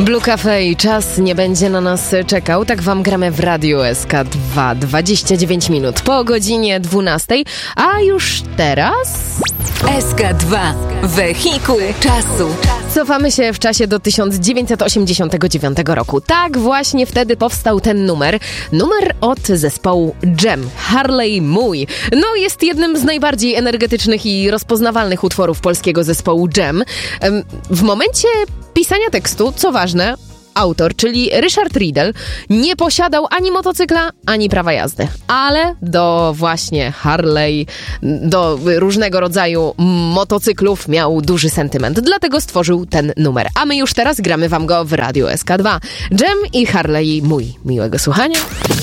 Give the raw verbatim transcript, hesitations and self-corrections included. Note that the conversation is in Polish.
Blue Cafe i czas nie będzie na nas czekał. Tak wam gramy w Radiu S K dwa. dwadzieścia dziewięć minut po godzinie dwunastej. A już teraz... S K dwa. Wehikuł czasu. Cofamy się w czasie do tysiąc dziewięćset osiemdziesiątego dziewiątego roku. Tak właśnie wtedy powstał ten numer. Numer od zespołu Jam. Harley Mój. No jest jednym z najbardziej energetycznych i rozpoznawalnych utworów polskiego zespołu Jam. W momencie pisania tekstu, co ważne, autor, czyli Ryszard Riedel, nie posiadał ani motocykla, ani prawa jazdy. Ale do właśnie Harley, do różnego rodzaju motocyklów miał duży sentyment. Dlatego stworzył ten numer. A my już teraz gramy wam go w Radiu S K dwa. Jam i Harley Mój. Miłego słuchania.